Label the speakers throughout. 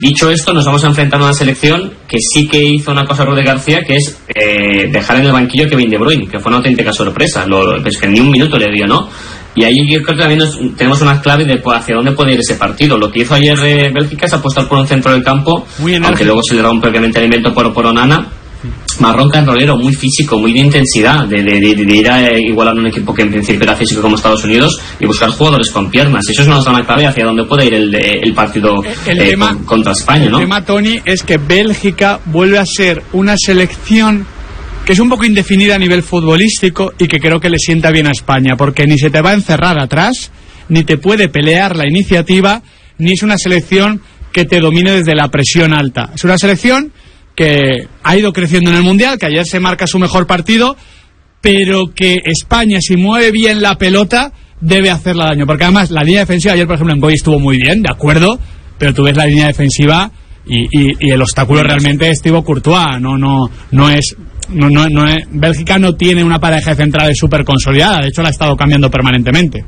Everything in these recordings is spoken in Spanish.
Speaker 1: Dicho esto, nos vamos a enfrentar a una selección que sí que hizo una cosa Rudi García, que es dejar en el banquillo a Kevin De Bruyne, que fue una auténtica sorpresa. Pues que ni un minuto le dio, ¿no? Y ahí yo creo que también tenemos una clave de hacia dónde puede ir ese partido. Lo que hizo ayer Bélgica es apostar por un centro del campo, aunque luego se le rompe obviamente el invento por Onana. Marrón carrolero, muy físico, muy de intensidad, de ir a igualar un equipo que en principio era físico como Estados Unidos y buscar jugadores con piernas. Eso es una zona clave hacia dónde puede ir el partido contra España, ¿no?
Speaker 2: El tema, Tony, es que Bélgica vuelve a ser una selección que es un poco indefinida a nivel futbolístico y que creo que le sienta bien a España, porque ni se te va a encerrar atrás, ni te puede pelear la iniciativa, ni es una selección que te domine desde la presión alta. Es una selección que ha ido creciendo en el Mundial, que ayer se marca su mejor partido, pero que España, si mueve bien la pelota, debe hacerla daño, porque además la línea defensiva ayer, por ejemplo, en Goy estuvo muy bien, de acuerdo, pero tú ves la línea defensiva y el obstáculo realmente es Thibaut Courtois. No es Bélgica no tiene una pareja de centrales súper consolidada, de hecho la ha estado cambiando permanentemente.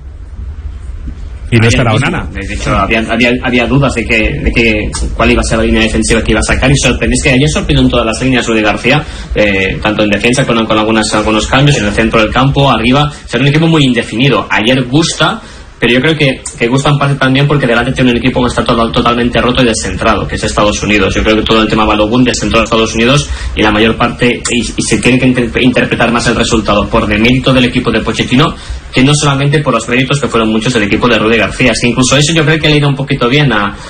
Speaker 2: Y no estará Onana. De hecho,
Speaker 1: había dudas de que cuál iba a ser la línea defensiva que iba a sacar, y sorprendés que ayer sorprendió en todas las líneas Rudi García, tanto en defensa con algunos cambios, en el centro del campo, arriba. Será un equipo muy indefinido. Ayer gusta, pero yo creo que gusta en parte también porque delante tiene un equipo que está totalmente roto y descentrado, que es Estados Unidos. Yo creo que todo el tema Balogun descentró a Estados Unidos, y la mayor parte, y se tiene que interpretar más el resultado por demérito del equipo de Pochettino, que no solamente por los méritos que fueron muchos del equipo de Rudi García. Es que incluso eso yo creo que le ha ido un poquito bien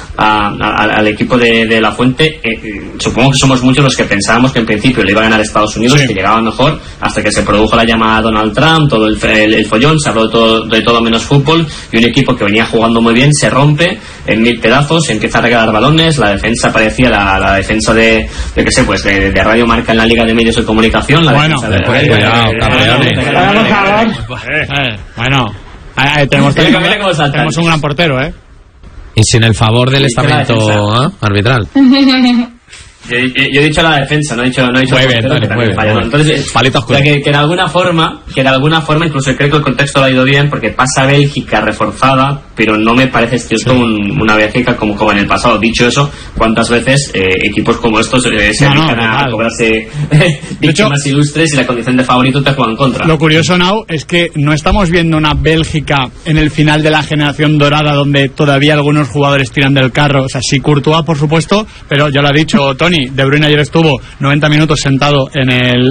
Speaker 1: al equipo de La Fuente. Supongo que somos muchos los que pensábamos que en principio le iba a ganar Estados Unidos, sí, que llegaba mejor, hasta que se produjo la llamada a Donald Trump, todo el follón, se habló de todo menos fútbol, y un equipo que venía jugando muy bien se rompe en 1000 pedazos, empieza a regalar balones, la defensa parecía la defensa de Radio Marca en la Liga de Medios de Comunicación.
Speaker 2: Tenemos un gran portero,
Speaker 3: y sin el favor del estamento arbitral.
Speaker 1: Yo he dicho la defensa, no he dicho muy bien. Entonces, que de alguna forma, incluso creo que el contexto lo ha ido bien, porque pasa Bélgica reforzada, pero no me parece cierto una Bélgica como en el pasado. Dicho eso, ¿cuántas veces equipos como estos se dedican a cobrarse víctimas ilustres y la condición de favorito te juega en contra?
Speaker 2: Lo curioso, Nau, es que no estamos viendo una Bélgica en el final de la generación dorada donde todavía algunos jugadores tiran del carro. O sea, sí, Courtois, por supuesto, pero ya lo ha dicho Tony, De Bruyne ayer estuvo 90 minutos sentado en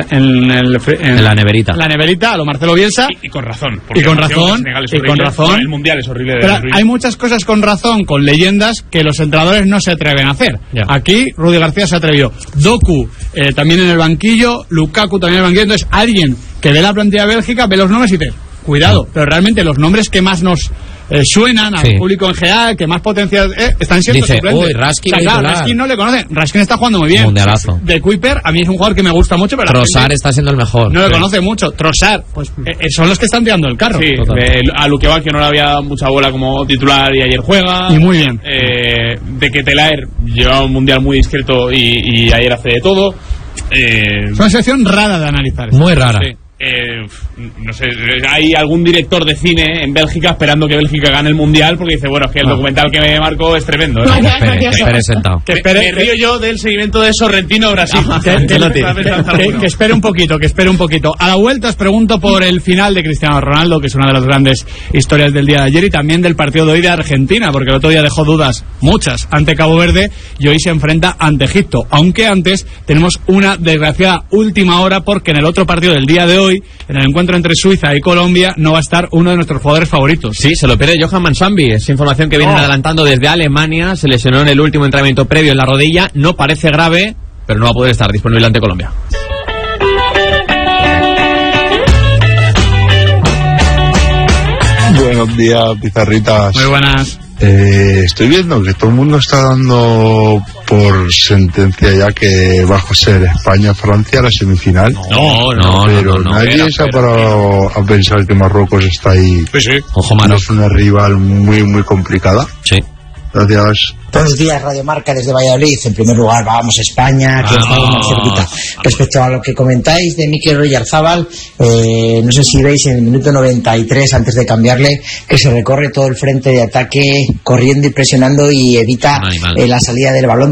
Speaker 2: la neverita. La neverita, a lo Marcelo Bielsa.
Speaker 4: Y con razón.
Speaker 2: Y con razón.
Speaker 4: El Mundial es horrible.
Speaker 2: Pero hay muchas cosas con razón, con leyendas, que los entrenadores no se atreven a hacer. Ya. Aquí Rudi García se atrevió. Doku también en el banquillo, Lukaku también en el banquillo. Entonces alguien que ve la plantilla de Bélgica, ve los nombres y dice, cuidado, pero realmente los nombres que más nos suenan al público en general, que más potencial están siendo suplentes.
Speaker 3: Uy, Raskin,
Speaker 2: Raskin no le conocen. Raskin está jugando muy bien.
Speaker 3: Mundialazo.
Speaker 2: De Kuiper, a mí es un jugador que me gusta mucho, pero
Speaker 3: Trossard está siendo el mejor.
Speaker 2: No le conoce mucho. Trossard, pues son los que están tirando el carro.
Speaker 4: Sí, a Lukeval, que no le había mucha bola como titular y ayer juega.
Speaker 2: Y muy bien.
Speaker 4: De que Telaer lleva un mundial muy discreto y ayer hace de todo.
Speaker 2: Es una sección rara de analizar.
Speaker 3: Muy rara.
Speaker 4: Sí. No sé, hay algún director de cine en Bélgica esperando que Bélgica gane el Mundial, porque dice, bueno, es que el documental que me marcó es tremendo.
Speaker 3: Espere sentado.
Speaker 4: Me río yo del seguimiento de Sorrentino Brasil.
Speaker 2: Que espere un poquito. A la vuelta os pregunto por el final de Cristiano Ronaldo, que es una de las grandes historias del día de ayer, y también del partido de hoy de Argentina, porque el otro día dejó dudas, muchas, ante Cabo Verde, y hoy se enfrenta ante Egipto. Aunque antes tenemos una desgraciada última hora, porque en el otro partido del día de hoy, en el encuentro entre Suiza y Colombia, no va a estar uno de nuestros jugadores favoritos.
Speaker 3: Sí, se lo pierde Johan Mansambi. Es información que vienen adelantando desde Alemania. Se lesionó en el último entrenamiento previo en la rodilla. No parece grave, pero no va a poder estar disponible ante Colombia.
Speaker 5: Buenos días, pizarritas.
Speaker 2: Muy buenas.
Speaker 5: Estoy viendo que todo el mundo está dando por sentencia ya que va a ser España-Francia la semifinal.
Speaker 3: No,
Speaker 5: nadie se ha parado a pensar que Marruecos está ahí.
Speaker 3: Sí. Ojo, mano.
Speaker 5: Es una rival muy, muy complicada.
Speaker 3: Sí.
Speaker 5: Gracias.
Speaker 6: Buenos días, Radio Marca desde Valladolid. En primer lugar, vamos a España, que estamos más cerquita. Respecto a lo que comentáis de Mikel Oyarzabal, no sé si veis en el minuto 93, antes de cambiarle, que se recorre todo el frente de ataque corriendo y presionando y evita la salida del balón.